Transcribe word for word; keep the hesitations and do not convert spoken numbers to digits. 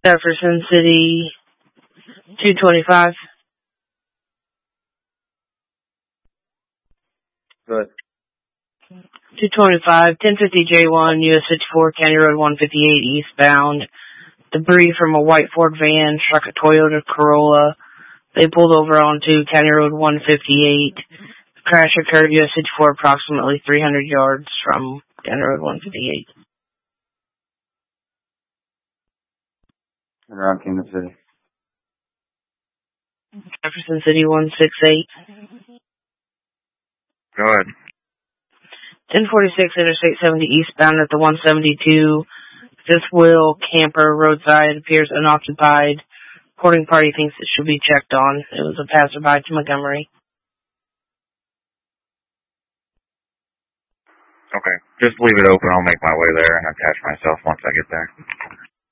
Jefferson City, two twenty-five. Good. two twenty-five, ten fifty J one, U S fifty-four, County Road one fifty-eight, eastbound. Debris from a white Ford van struck a Toyota Corolla. They pulled over onto County Road one fifty-eight. The crash occurred U S fifty-four approximately three hundred yards from County Road one fifty-eight. Around Kansas City. Jefferson City one sixty-eight. Go ahead. ten forty-six Interstate seventy eastbound at the one seventy-two. Fifth wheel camper roadside appears unoccupied. Reporting party thinks it should be checked on. It was a passerby to Montgomery. Okay. Just leave it open. I'll make my way there and attach myself once I get there.